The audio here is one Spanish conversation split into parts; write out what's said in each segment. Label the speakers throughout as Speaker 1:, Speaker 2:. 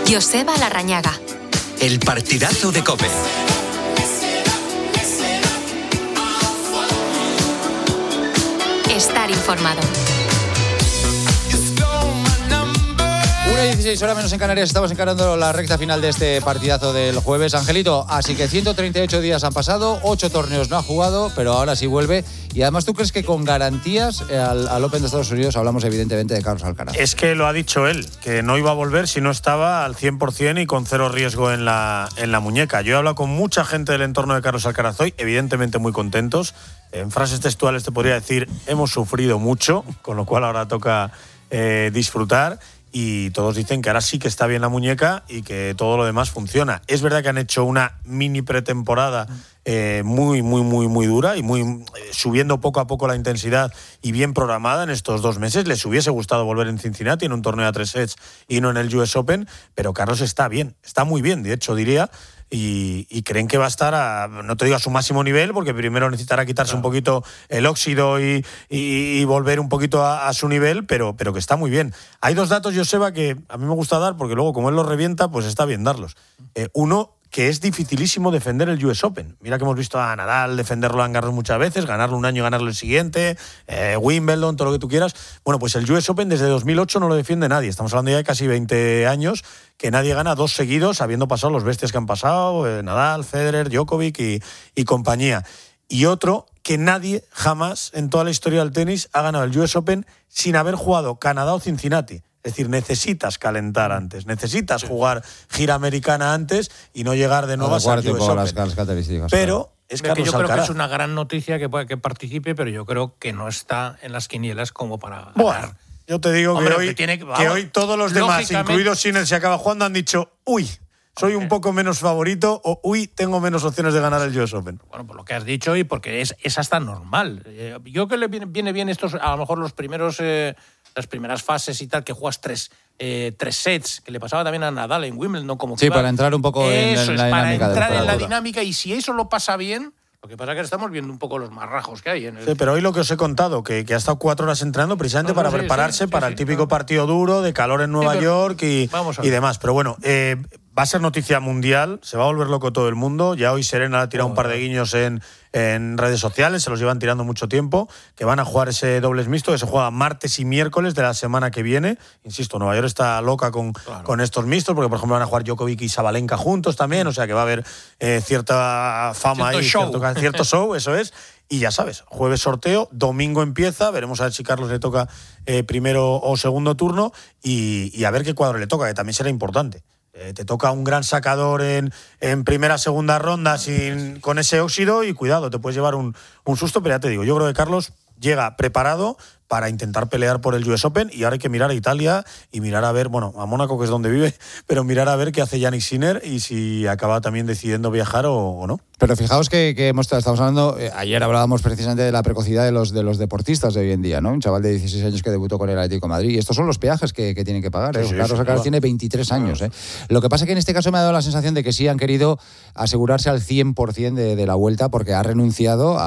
Speaker 1: Joseba Larrañaga.
Speaker 2: El partidazo de COPE.
Speaker 1: Estar informado.
Speaker 3: 1:16 horas menos en Canarias, estamos encarando la recta final de este partidazo del jueves. Angelito, así que 138 días han pasado, 8 torneos no ha jugado, pero ahora sí vuelve. Y además, ¿tú crees que con garantías al Open de Estados Unidos? Hablamos evidentemente de Carlos Alcaraz.
Speaker 4: Es que lo ha dicho él, que no iba a volver si no estaba al 100% y con cero riesgo en la muñeca. Yo he hablado con mucha gente del entorno de Carlos Alcaraz hoy, evidentemente muy contentos. En frases textuales te podría decir, hemos sufrido mucho, con lo cual ahora toca disfrutar. Y todos dicen que ahora sí que está bien la muñeca y que todo lo demás funciona. Es verdad que han hecho una mini pretemporada muy dura y subiendo poco a poco la intensidad y bien programada en estos 2 meses. Les hubiese gustado volver en Cincinnati en un torneo a 3 sets y no en el US Open, pero Carlos está bien, está muy bien, de hecho diría. Y creen que va a estar no te digo a su máximo nivel, porque primero necesitará quitarse un poquito el óxido y volver un poquito a su nivel, pero que está muy bien. Hay 2 datos, Joseba, que a mí me gusta dar, porque luego como él los revienta, pues está bien darlos. Uno, que es dificilísimo defender el US Open. Mira que hemos visto a Nadal defender Roland Garros muchas veces, ganarlo un año y ganarlo el siguiente, Wimbledon, todo lo que tú quieras. Bueno, pues el US Open desde 2008 no lo defiende nadie. Estamos hablando ya de casi 20 años que nadie gana 2 seguidos, habiendo pasado los bestias que han pasado, Nadal, Federer, Djokovic y compañía. Y otro, que nadie jamás en toda la historia del tenis ha ganado el US Open sin haber jugado Canadá o Cincinnati. Es decir, necesitas calentar antes, necesitas jugar gira americana antes y no llegar de nuevo a ser US Open.
Speaker 3: Las características.
Speaker 4: Pero es Carlos
Speaker 5: yo creo
Speaker 4: Alcaraz.
Speaker 5: que es una gran noticia que participe, pero yo creo que no está en las quinielas como para
Speaker 4: bueno,
Speaker 5: ganar.
Speaker 4: Yo te digo
Speaker 5: Hombre,
Speaker 4: que hoy todos los demás, incluidos Sinner, se acaba jugando, han dicho, uy, soy un poco menos favorito o uy, tengo menos opciones de ganar el US Open.
Speaker 5: Bueno, por lo que has dicho y porque es hasta normal. Yo que le viene bien estos, a lo mejor los primeros... las primeras fases y tal, que juegas 3 sets, que le pasaba también a Nadal en Wimbledon, ¿no? Como
Speaker 3: sí, para entrar un poco en la dinámica.
Speaker 5: Para entrar en la dinámica, y si eso lo pasa bien, lo que pasa es que estamos viendo un poco los marrajos que hay.
Speaker 4: Sí, pero hoy lo que os he contado, que ha estado 4 horas entrenando precisamente para prepararse para el típico partido duro de calor en Nueva York y demás. Pero bueno, va a ser noticia mundial, se va a volver loco todo el mundo. Ya hoy Serena ha tirado un par de guiños en redes sociales, se los llevan tirando mucho tiempo, que van a jugar ese dobles mixto, que se juega martes y miércoles de la semana que viene. Insisto, Nueva York está loca con estos mixtos, porque por ejemplo van a jugar Djokovic y Sabalenka juntos también, o sea que va a haber cierta fama ahí, cierto show, eso es. Y ya sabes, jueves sorteo, domingo empieza, veremos a ver si Carlos le toca primero o segundo turno y a ver qué cuadro le toca, que también será importante. Te toca un gran sacador en primera, segunda ronda con ese óxido y cuidado, te puedes llevar un susto, pero ya te digo, yo creo que Carlos llega preparado para intentar pelear por el US Open y ahora hay que mirar a Italia y mirar a ver, bueno, a Mónaco, que es donde vive, pero mirar a ver qué hace Jannik Sinner y si acaba también decidiendo viajar o no.
Speaker 3: Pero fijaos que estamos hablando, ayer hablábamos precisamente de la precocidad de los deportistas de hoy en día, ¿no? Un chaval de 16 años que debutó con el Atlético de Madrid, y estos son los peajes que tienen que pagar, ¿eh? Sí, Carlos Alcaraz tiene 23 años, ¿eh? Lo que pasa es que en este caso me ha dado la sensación de que sí han querido asegurarse al 100% de la vuelta, porque ha renunciado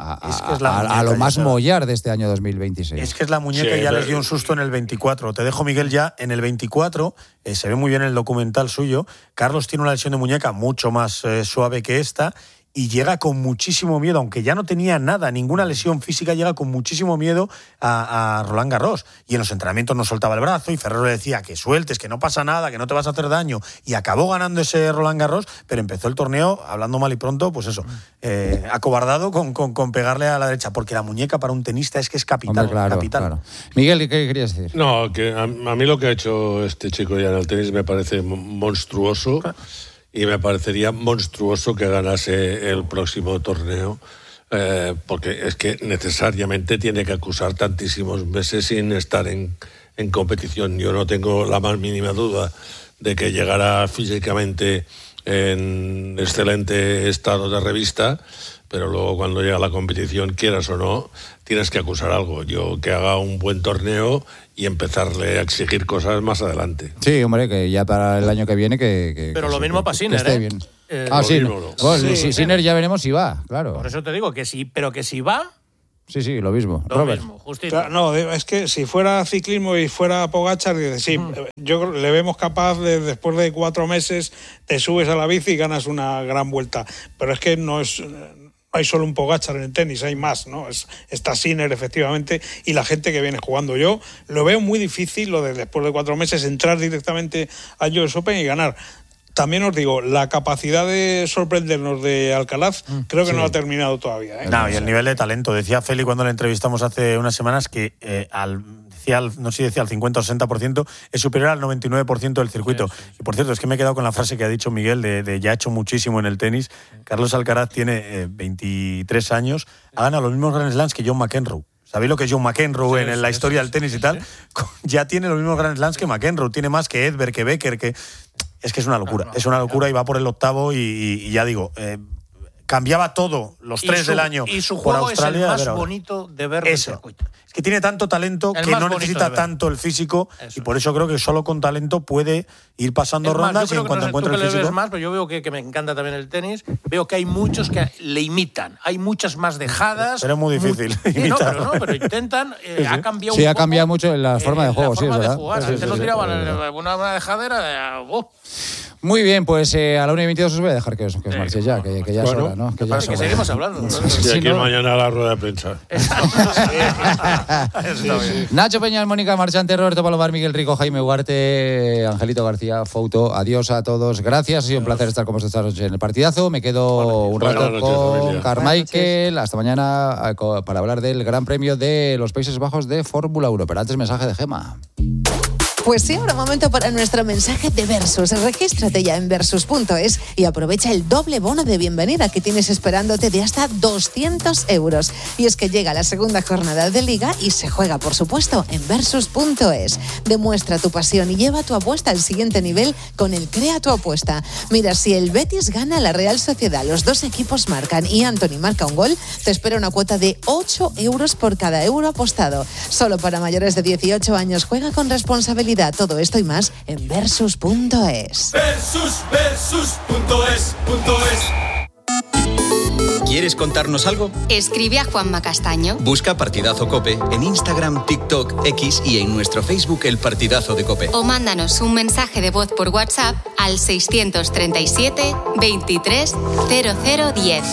Speaker 3: a lo más mollar de este año 2026.
Speaker 4: Es que es la muñeca y ya les dio un susto en el 24. Te dejo, Miguel, ya en el 24, se ve muy bien en el documental suyo, Carlos tiene una lesión de muñeca mucho más suave que esta, y llega con muchísimo miedo, aunque ya no tenía nada, ninguna lesión física, llega con muchísimo miedo a Roland Garros. Y en los entrenamientos no soltaba el brazo, y Ferrero le decía que sueltes, que no pasa nada, que no te vas a hacer daño, y acabó ganando ese Roland Garros, pero empezó el torneo, hablando mal y pronto, pues eso, acobardado con pegarle a la derecha, porque la muñeca para un tenista es que es capital.
Speaker 3: Hombre, claro. Miguel, ¿qué querías decir?
Speaker 6: No, que a mí lo que ha hecho este chico ya en el tenis me parece monstruoso. Y me parecería monstruoso que ganase el próximo torneo, porque es que necesariamente tiene que acusar tantísimos meses sin estar en competición. Yo no tengo la más mínima duda de que llegará físicamente en excelente estado de revista, pero luego cuando llega la competición, quieras o no, tienes que acusar algo. Yo que haga un buen torneo y empezarle a exigir cosas más adelante.
Speaker 3: Sí, hombre, que ya para el año que viene
Speaker 5: pero lo mismo para Sinner,
Speaker 3: esté bien. Sí, Sinner ya veremos si va, claro.
Speaker 5: Por eso te digo que sí, pero que si va,
Speaker 3: Sí, lo mismo.
Speaker 5: Lo
Speaker 3: Robert.
Speaker 5: mismo, justito.
Speaker 1: Claro, no, es que si fuera ciclismo y fuera Pogačar, dice, sí, yo le vemos capaz de, después de 4 meses, te subes a la bici y ganas una gran vuelta. Pero es que no hay solo un Pogačar en el tenis, hay más, ¿no? Está Sinner, efectivamente, y la gente que viene jugando. Yo lo veo muy difícil, lo de después de 4 meses, entrar directamente al US Open y ganar. También os digo, la capacidad de sorprendernos de Alcaraz creo que no ha terminado todavía.
Speaker 4: No, y el nivel de talento. Decía Feli cuando le entrevistamos hace unas semanas que no sé si decía al 50 o 60%, es superior al 99% del circuito. Y por cierto, es que me he quedado con la frase que ha dicho Miguel de ya ha hecho muchísimo en el tenis. Carlos Alcaraz tiene 23 años, ha ganado los mismos Grand Slams que John McEnroe. ¿Sabéis lo que es John McEnroe en la historia del tenis y tal? Ya tiene los mismos Grand Slams que McEnroe, tiene más que Edberg, que Becker, que... Es que es una locura, es una locura y va por el 8º y ya digo, cambiaba todo los 3 del año.
Speaker 5: Y su
Speaker 4: por
Speaker 5: juego
Speaker 4: Australia,
Speaker 5: es el más bonito de ver del circuito.
Speaker 4: Es que tiene tanto talento que no necesita tanto el físico y por eso creo que solo con talento puede ir pasando rondas y en cuanto encuentra el físico.
Speaker 5: Más, pero yo veo que me encanta también el tenis, veo que hay muchos que le imitan, hay muchas más dejadas.
Speaker 4: Pero es muy difícil
Speaker 5: pero intentan, ha cambiado
Speaker 3: ha cambiado mucho la forma de juego,
Speaker 5: la forma
Speaker 3: es
Speaker 5: de
Speaker 3: verdad.
Speaker 5: jugar. Antes no tiraban una dejadera de...
Speaker 3: Muy bien, pues a la 1:22 os voy a dejar que os marchéis ya, que ya es hora, ¿no? Que
Speaker 5: seguimos hablando.
Speaker 6: Y aquí mañana a la rueda de prensa.
Speaker 3: Nacho Peñas, Mónica Marchante, Roberto Palomar, Miguel Rico, Jaime Ugarte, Angelito García, Fouto. Adiós a todos. Gracias, ha sido un placer estar con vosotros esta noche en el partidazo. Me quedo un rato con Carmichael. Hasta mañana para hablar del Gran Premio de los Países Bajos de Fórmula 1. Pero antes, mensaje de Gema.
Speaker 7: Pues sí, ahora momento para nuestro mensaje de Versus. Regístrate ya en Versus.es y aprovecha el doble bono de bienvenida que tienes esperándote de hasta 200 euros. Y es que llega la segunda jornada de Liga y se juega, por supuesto, en Versus.es. Demuestra tu pasión y lleva tu apuesta al siguiente nivel con el Crea tu apuesta. Mira, si el Betis gana a la Real Sociedad, los dos equipos marcan y Anthony marca un gol, te espera una cuota de 8 euros por cada euro apostado. Solo para mayores de 18 años. Juega con responsabilidad. Todo esto y más en Versus.es.
Speaker 2: Versus.es. ¿Quieres contarnos algo?
Speaker 8: Escribe a Juanma Castaño.
Speaker 2: Busca Partidazo COPE en Instagram, TikTok, X y en nuestro Facebook El Partidazo de COPE.
Speaker 8: O mándanos un mensaje de voz por WhatsApp al 637 23 0010.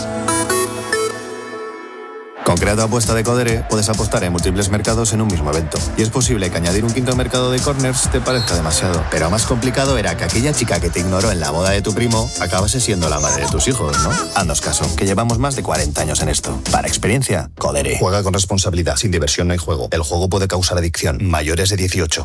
Speaker 9: Con Crea tu apuesta de Codere puedes apostar en múltiples mercados en un mismo evento. Y es posible que añadir un quinto mercado de corners te parezca demasiado. Pero más complicado era que aquella chica que te ignoró en la boda de tu primo acabase siendo la madre de tus hijos, ¿no? Haznos caso, que llevamos más de 40 años en esto. Para experiencia, Codere. Juega con responsabilidad. Sin diversión no hay juego. El juego puede causar adicción. Mayores de 18.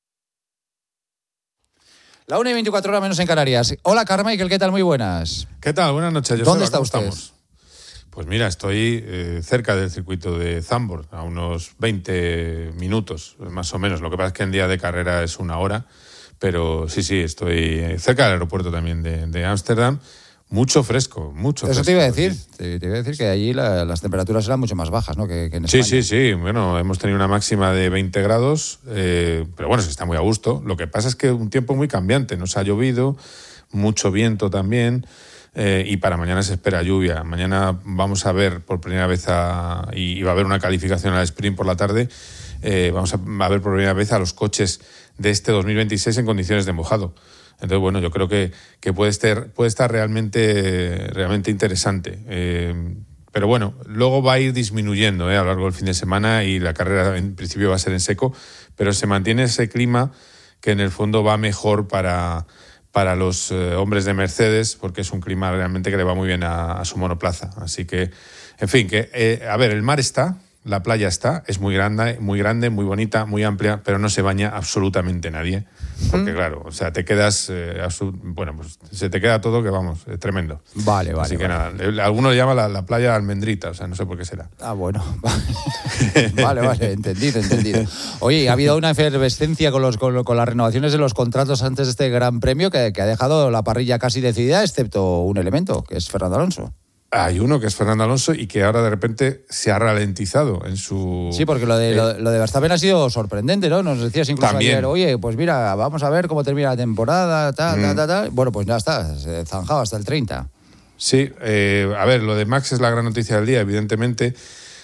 Speaker 3: La 1:24 menos en Canarias. Hola, Carmichael, ¿qué tal? Muy buenas.
Speaker 10: ¿Qué tal? Buenas noches.
Speaker 3: ¿Dónde está usted?
Speaker 10: Estamos? Pues mira, estoy cerca del circuito de Zandvoort, a unos 20 minutos, más o menos. Lo que pasa es que en día de carrera es 1 hora, pero sí, estoy cerca del aeropuerto también de Ámsterdam. Mucho fresco.
Speaker 3: Eso te iba a decir. Te iba a decir que allí las temperaturas eran mucho más bajas, ¿no? que en España.
Speaker 10: Sí. Bueno, hemos tenido una máxima de 20 grados, pero bueno, se está muy a gusto. Lo que pasa es que un tiempo muy cambiante. Nos ha llovido, mucho viento también. Y para mañana se espera lluvia. Mañana vamos a ver por primera vez y va a haber una calificación al sprint por la tarde. Vamos a ver por primera vez a los coches de este 2026 en condiciones de mojado. Entonces, bueno, yo creo que puede estar realmente interesante. Pero bueno, luego va a ir disminuyendo a lo largo del fin de semana y la carrera en principio va a ser en seco, pero se mantiene ese clima que en el fondo va mejor para los hombres de Mercedes, porque es un clima realmente que le va muy bien a su monoplaza. Así que, en fin, a ver, el mar está, la playa está, es muy grande, muy bonita, muy amplia, pero no se baña absolutamente nadie. Porque claro, o sea, te quedas, pues se te queda todo que vamos, es tremendo.
Speaker 3: Vale.
Speaker 10: Así que nada, algunos le llaman la playa Almendrita, o sea, no sé por qué será.
Speaker 3: Ah, bueno. Vale, entendido. Oye, ha habido una efervescencia con las renovaciones de los contratos antes de este Gran Premio que ha dejado la parrilla casi decidida, excepto un elemento, que es Fernando Alonso.
Speaker 10: Hay uno que es Fernando Alonso y que ahora de repente se ha ralentizado en su...
Speaker 3: Sí, porque lo de Verstappen ha sido sorprendente, ¿no? Nos decías incluso
Speaker 10: también
Speaker 3: ayer, oye, pues mira, vamos a ver cómo termina la temporada, tal. Bueno, pues ya está, se zanjado hasta el 30.
Speaker 10: Sí, a ver, lo de Max es la gran noticia del día, evidentemente.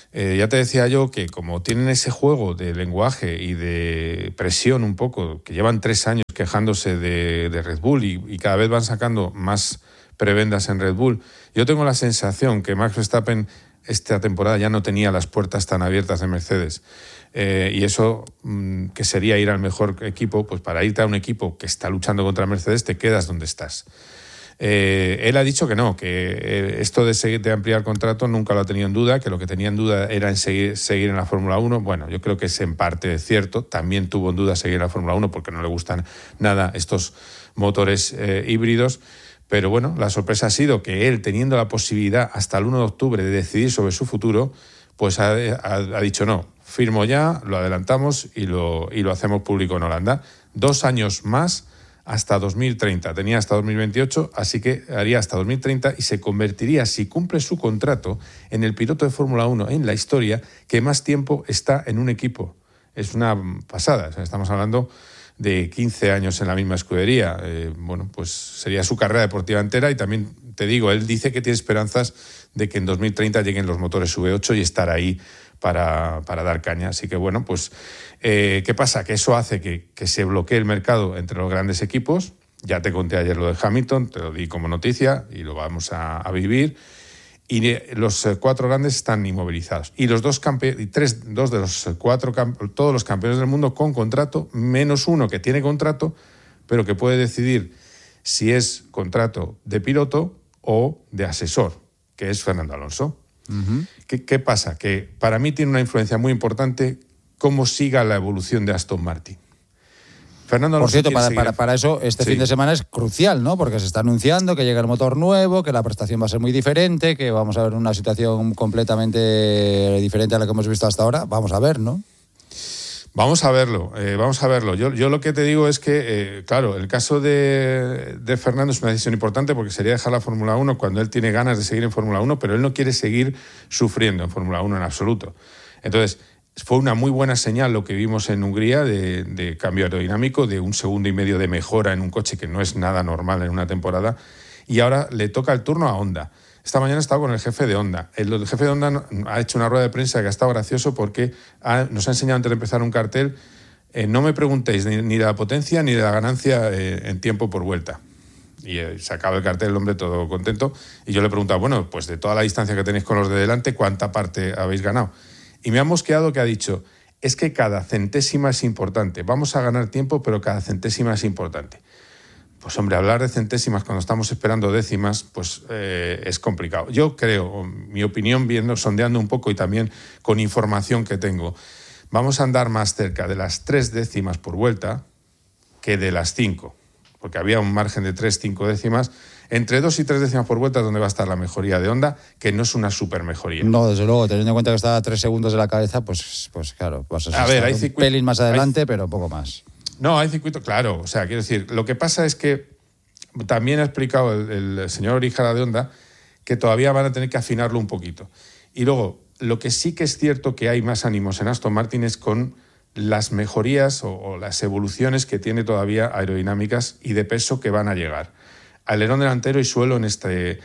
Speaker 10: Ya te decía yo que como tienen ese juego de lenguaje y de presión un poco, que llevan 3 años quejándose de Red Bull y cada vez van sacando más prebendas en Red Bull, yo tengo la sensación que Max Verstappen esta temporada ya no tenía las puertas tan abiertas de Mercedes. Y eso, que sería ir al mejor equipo, pues para irte a un equipo que está luchando contra Mercedes te quedas donde estás. Él ha dicho que no, que esto de ampliar contrato nunca lo ha tenido en duda, que lo que tenía en duda era en seguir en la Fórmula 1. Bueno, yo creo que es en parte cierto. También tuvo en duda seguir en la Fórmula 1 porque no le gustan nada estos motores híbridos. Pero bueno, la sorpresa ha sido que él, teniendo la posibilidad hasta el 1 de octubre de decidir sobre su futuro, pues ha dicho no, firmo ya, lo adelantamos y lo hacemos público en Holanda. 2 años más hasta 2030. Tenía hasta 2028, así que haría hasta 2030 y se convertiría, si cumple su contrato, en el piloto de Fórmula 1 en la historia que más tiempo está en un equipo. Es una pasada. O sea, estamos hablando de 15 años en la misma escudería. Bueno, pues sería su carrera deportiva entera y también, te digo, él dice que tiene esperanzas de que en 2030 lleguen los motores V8 y estar ahí para dar caña. Así que bueno, pues ¿qué pasa? Que eso hace que se bloquee el mercado entre los grandes equipos. Ya te conté ayer lo de Hamilton, te lo di como noticia y lo vamos a vivir. Y los 4 grandes están inmovilizados. Y los dos de los 4, todos los campeones del mundo con contrato, menos uno que tiene contrato, pero que puede decidir si es contrato de piloto o de asesor, que es Fernando Alonso. Uh-huh. ¿Qué pasa? Que para mí tiene una influencia muy importante cómo siga la evolución de Aston Martin. Fernando Alonso,
Speaker 3: por cierto, para eso fin de semana es crucial, ¿no? Porque se está anunciando que llega el motor nuevo, que la prestación va a ser muy diferente, que vamos a ver una situación completamente diferente a la que hemos visto hasta ahora. Vamos a ver, ¿no?
Speaker 10: Vamos a verlo. Yo lo que te digo es que, claro, el caso de Fernando es una decisión importante porque sería dejar la Fórmula 1 cuando él tiene ganas de seguir en Fórmula 1, pero él no quiere seguir sufriendo en Fórmula 1 en absoluto. Entonces, fue una muy buena señal lo que vimos en Hungría de cambio aerodinámico, de 1,5 segundos de mejora en un coche que no es nada normal en una temporada. Y ahora le toca el turno a Honda. Esta mañana he estado con el jefe de Honda. El jefe de Honda ha hecho una rueda de prensa que ha estado gracioso porque nos ha enseñado antes de empezar un cartel: no me preguntéis ni de la potencia ni de la ganancia en tiempo por vuelta. Y se acaba el cartel, el hombre todo contento. Y yo le he preguntado, bueno, pues de toda la distancia que tenéis con los de delante, ¿cuánta parte habéis ganado? Y me ha mosqueado que ha dicho, es que cada centésima es importante. Vamos a ganar tiempo, pero cada centésima es importante. Pues hombre, hablar de centésimas cuando estamos esperando décimas, pues es complicado. Yo creo, mi opinión, sondeando un poco y también con información que tengo, vamos a andar más cerca de las 3 décimas por vuelta que de las 5. Porque había un margen de 3-5 décimas. Entre 2 y 3 décimas por vuelta es donde va a estar la mejoría de Honda, que no es una super mejoría.
Speaker 3: No, desde luego, teniendo en cuenta que está a 3 segundos de la cabeza, pues claro, vas a
Speaker 10: ver, hay
Speaker 3: un pelín más adelante, pero poco más.
Speaker 10: No, hay circuito, claro. O sea, quiero decir, lo que pasa es que también ha explicado el señor Orijara de Honda que todavía van a tener que afinarlo un poquito. Y luego, lo que sí que es cierto que hay más ánimos en Aston Martin es con las mejorías o las evoluciones que tiene todavía aerodinámicas y de peso que van a llegar. Alerón delantero y suelo en este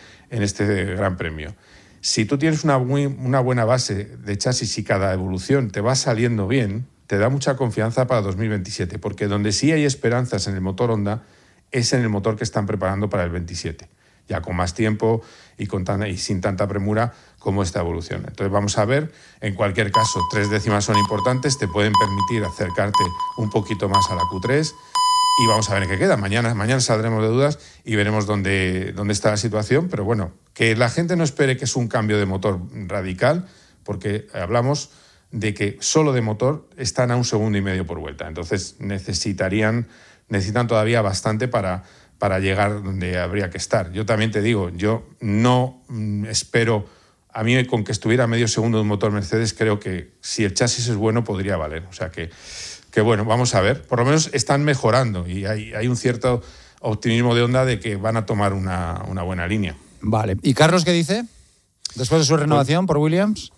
Speaker 10: Gran Premio. Si tú tienes una buena base de chasis y cada evolución te va saliendo bien, te da mucha confianza para 2027, porque donde sí hay esperanzas en el motor Honda es en el motor que están preparando para el 27, ya con más tiempo y sin tanta premura como esta evolución. Entonces vamos a ver, en cualquier caso, 3 décimas son importantes, te pueden permitir acercarte un poquito más a la Q3 y vamos a ver en qué queda. Mañana saldremos de dudas y veremos dónde está la situación, pero bueno, que la gente no espere que es un cambio de motor radical, porque hablamos de que solo de motor están a 1,5 segundos por vuelta. Entonces necesitan todavía bastante para llegar donde habría que estar. Yo también te digo, yo no espero, a mí con que estuviera a medio segundo de un motor Mercedes, creo que si el chasis es bueno podría valer. O sea que bueno, vamos a ver. Por lo menos están mejorando y hay un cierto optimismo de Honda de que van a tomar una buena línea.
Speaker 3: Vale. ¿Y Carlos qué dice? Después de su renovación por Williams.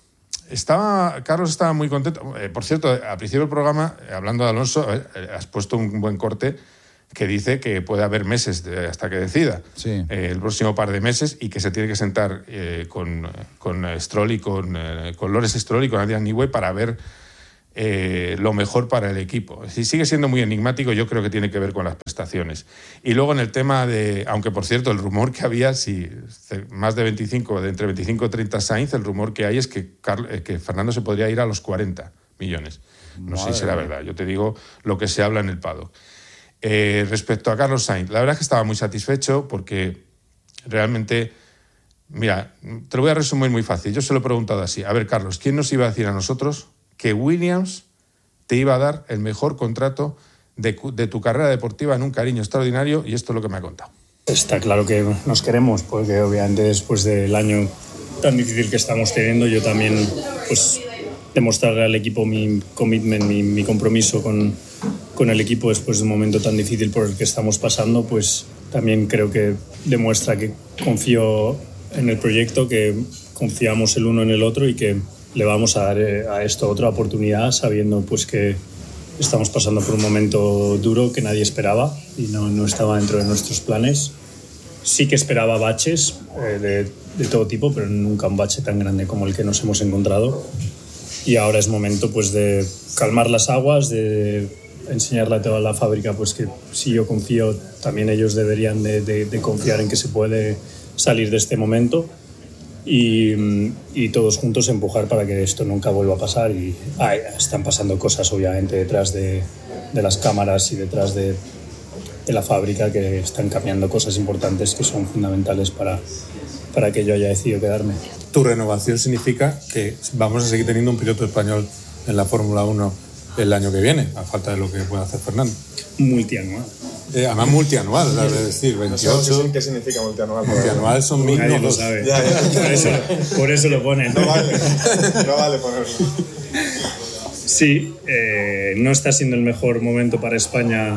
Speaker 10: Carlos estaba muy contento. Por cierto, al principio del programa, hablando de Alonso, has puesto un buen corte que dice que puede haber meses hasta que decida, el próximo par de meses, y que se tiene que sentar con Stroll y con Lawrence Stroll y con Adrian Newey para ver lo mejor para el equipo. Si sigue siendo muy enigmático, yo creo que tiene que ver con las prestaciones. Y luego en el tema de, aunque por cierto el rumor que había, si más de 25, de entre 25 y 30 Sainz, el rumor que hay es que Fernando se podría ir a los 40 millones. No sé si será verdad, yo te digo lo que se habla en el paddock. Respecto a Carlos Sainz, la verdad es que estaba muy satisfecho porque realmente, mira, te lo voy a resumir muy fácil. Yo se lo he preguntado así: a ver, Carlos, ¿quién nos iba a decir a nosotros que Williams te iba a dar el mejor contrato de tu carrera deportiva en un cariño extraordinario? Y esto es lo que me ha contado.
Speaker 11: Está claro que nos queremos, porque obviamente después del año tan difícil que estamos teniendo, yo también pues demostrarle al equipo mi commitment, mi compromiso con el equipo después de un momento tan difícil por el que estamos pasando, pues también creo que demuestra que confío en el proyecto, que confiamos el uno en el otro y que le vamos a dar a esto otra oportunidad, sabiendo pues que estamos pasando por un momento duro que nadie esperaba y no estaba dentro de nuestros planes. Sí que esperaba baches de todo tipo, pero nunca un bache tan grande como el que nos hemos encontrado. Y ahora es momento pues de calmar las aguas, de enseñarle a toda la fábrica pues que si yo confío, también ellos deberían de confiar en que se puede salir de este momento y todos juntos empujar para que esto nunca vuelva a pasar. Y están pasando cosas obviamente detrás de las cámaras y detrás de la fábrica, que están cambiando cosas importantes que son fundamentales para que yo haya decidido quedarme.
Speaker 10: Tu renovación significa que vamos a seguir teniendo un piloto español en la Fórmula 1 el año que viene, a falta de lo que pueda hacer Fernando.
Speaker 11: Multianual.
Speaker 10: Además multianual, es decir, 28.
Speaker 12: ¿Qué significa multianual?
Speaker 10: Multianual son 1.000.
Speaker 11: Nadie lo sabe. Por eso lo ponen.
Speaker 12: No vale ponerlo.
Speaker 11: Sí, no está siendo el mejor momento para España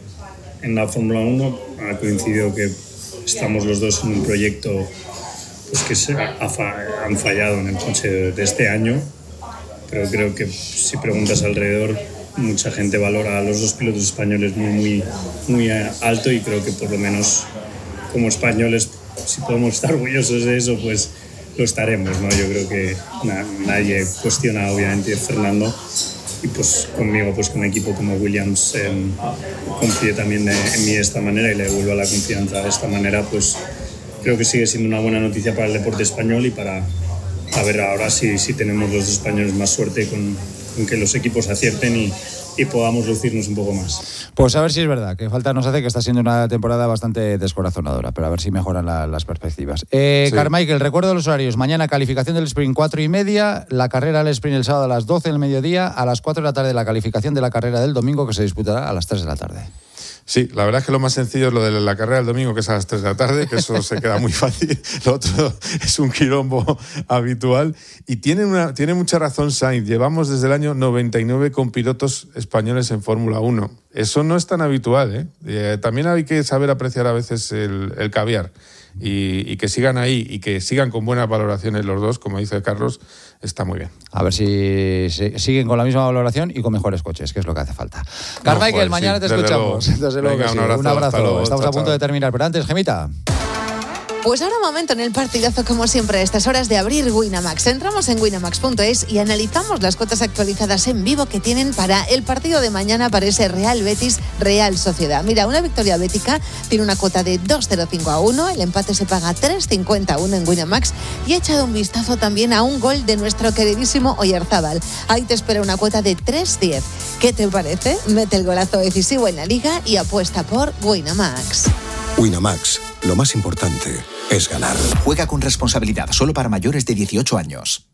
Speaker 11: en la Fórmula 1. Ha coincidido que estamos los dos en un proyecto pues que han fallado en el coche de este año, pero creo que si preguntas alrededor, mucha gente valora a los dos pilotos españoles muy, muy alto, y creo que por lo menos como españoles, si podemos estar orgullosos de eso, pues lo estaremos, ¿no? Yo creo que nadie cuestiona obviamente a Fernando, y pues conmigo, pues con un equipo como Williams confíe también en mí de esta manera y le devuelva la confianza de esta manera, pues creo que sigue siendo una buena noticia para el deporte español y para ver ahora si tenemos los españoles más suerte con que los equipos acierten y podamos lucirnos un poco más.
Speaker 3: Pues a ver si es verdad, que falta nos hace, que está siendo una temporada bastante descorazonadora, pero a ver si mejoran las perspectivas. Sí. Carmichael, recuerdo los horarios: mañana calificación del sprint 4:30, la carrera del sprint el sábado a las 12 del mediodía, a las 4 de la tarde la calificación de la carrera del domingo, que se disputará a las 3 de la tarde.
Speaker 10: Sí, la verdad es que lo más sencillo es lo de la carrera del domingo, que es a las 3 de la tarde, que eso se queda muy fácil. Lo otro es un quilombo habitual. Y tiene mucha razón Sainz. Llevamos desde el año 99 con pilotos españoles en Fórmula 1. Eso no es tan habitual, ¿eh? También hay que saber apreciar a veces el caviar. Y que sigan ahí y que sigan con buenas valoraciones los dos, como dice Carlos, está muy bien.
Speaker 3: A ver si siguen con la misma valoración y con mejores coches, que es lo que hace falta. Carmichael, mañana te escuchamos. Desde luego que sí. Un abrazo. Luego. Estamos a punto de terminar, pero antes, Gemita.
Speaker 7: Pues ahora un momento en el partidazo, como siempre, a estas horas de abrir Winamax. Entramos en winamax.es y analizamos las cuotas actualizadas en vivo que tienen para el partido de mañana, para ese Real Betis Real Sociedad. Mira, una victoria bética tiene una cuota de 2,05-1, el empate se paga 3,51 en Winamax, y he echado un vistazo también a un gol de nuestro queridísimo Oyarzábal. Ahí te espera una cuota de 3,10. ¿Qué te parece? Mete el golazo decisivo en la liga y apuesta por Winamax.
Speaker 13: Winamax, lo más importante es ganar.
Speaker 14: Juega con responsabilidad, solo para mayores de 18 años.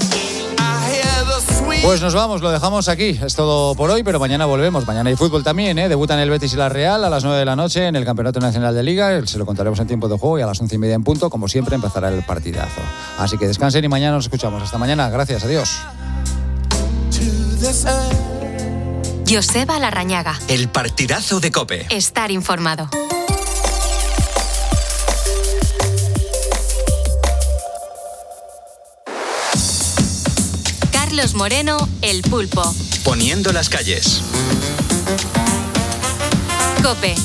Speaker 3: Pues nos vamos, lo dejamos aquí. Es todo por hoy, pero mañana volvemos. Mañana hay fútbol también, ¿eh? Debutan el Betis y la Real a las 9 de la noche en el Campeonato Nacional de Liga. Se lo contaremos en tiempo de juego y a las 11:30 en punto, como siempre, empezará el partidazo. Así que descansen y mañana nos escuchamos. Hasta mañana. Gracias, adiós.
Speaker 8: Joseba Larrañaga.
Speaker 2: El partidazo de COPE.
Speaker 8: Estar informado. Carlos Moreno, El Pulpo.
Speaker 2: Poniendo las calles.
Speaker 8: COPE.